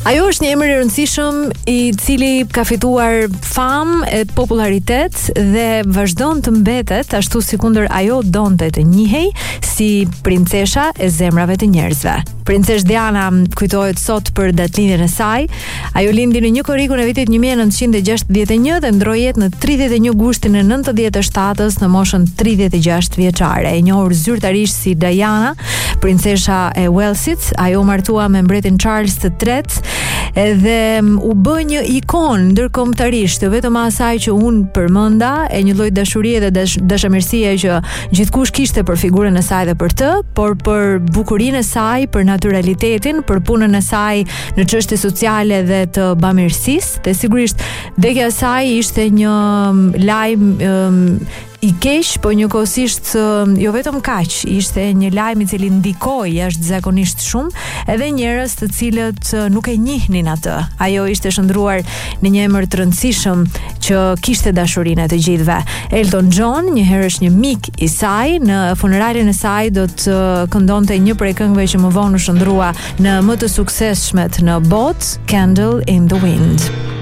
Ajo është një emër i rëndësishëm i cili ka fituar famë e popularitet dhe vazhdon të mbetet ashtu sikundër ajo donte të njihej si princesha e zemrave të njerëzve. Princesh Diana kujtohet sot për datëlindjen e saj. Ajo lindi në 1 korrikun e vitit 1961 dhe ndroi jetë në 31 gushtin e 97-s në moshën 36 vjeçare. E njohur zyrtarisht si Diana, princesha e Walesit, ajo martua me mbretin Charles III dhe u bë një ikon ndërkombëtarisht, jo vetëm asaj që unë përmenda, e një lloj dashurie dhe dashamirësie që gjithkush kishte për figurën e saj dhe për të, por për bukurinë e saj, për naturalitetin, për punën e saj në çështje sociale dhe të bamirësisë, dhe sigurisht vdekja e saj ishte një lajm i keq, po njëkohësisht jo vetëm kaq, ishte një lajm i cili ndikoi jashtëzakonisht shumë edhe njerëz të cilët nuk e njihnin atë. Ajo ishte shndruar në një emër të rëndësishëm që kishte dashurinë e të gjithëve. Elton John, një herë është një mik i saj, në funeralin e saj do të këndonte një prej këngëve që më vonë u shndrua në më të suksesshmet në botë, Candle in the Wind.